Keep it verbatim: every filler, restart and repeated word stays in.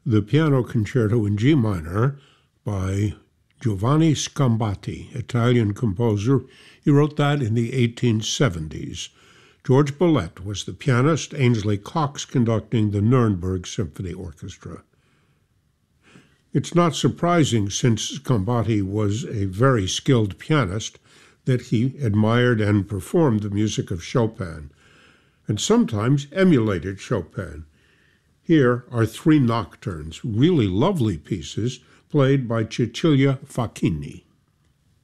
the Piano Concerto in G minor by Giovanni Scombatti, Italian composer. He wrote that in the eighteen seventies. George Bollette was the pianist, Ainsley Cox conducting the Nuremberg Symphony Orchestra. It's not surprising, since Scombatti was a very skilled pianist, that he admired and performed the music of Chopin, and sometimes emulated Chopin. Here are three nocturnes, really lovely pieces, played by Cecilia Facchini.